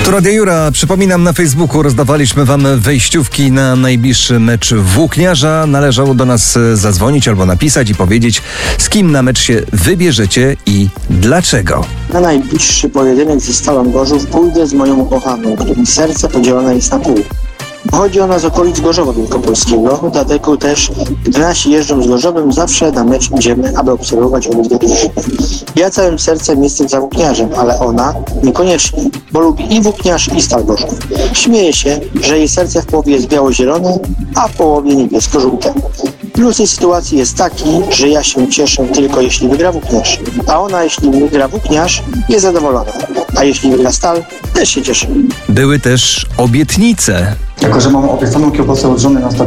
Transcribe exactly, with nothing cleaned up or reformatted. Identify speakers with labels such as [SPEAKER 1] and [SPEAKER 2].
[SPEAKER 1] Tu Radio Jura. Przypominam, na Facebooku rozdawaliśmy wam wejściówki na najbliższy mecz włókniarza. Należało do nas zadzwonić albo napisać i powiedzieć, z kim na mecz się wybierzecie i dlaczego.
[SPEAKER 2] Na najbliższy pojedynek ze Stalą Gorzów pójdę z moją ukochaną, której serce podzielone jest na pół. Pochodzi ona z okolic Gorzowa Wielkopolskiego, dlatego też, gdy nasi jeżdżą z Gorzowem, zawsze na mecz idziemy, aby obserwować obydwie drużyny. Ja całym sercem jestem za włókniarzem, ale ona niekoniecznie, bo lubi i włókniarz, i Stal Gorzów. Śmieje się, że jej serce w połowie jest biało-zielone, a w połowie niebiesko-żółte. Plus tej sytuacji jest taki, że ja się cieszę tylko jeśli wygra włókniarz, a ona jeśli wygra włókniarz, jest zadowolona, a jeśli wygra Stal, też się cieszy.
[SPEAKER 1] Były też obietnice.
[SPEAKER 3] Jako że mam obiecaną kiełbasę od żony na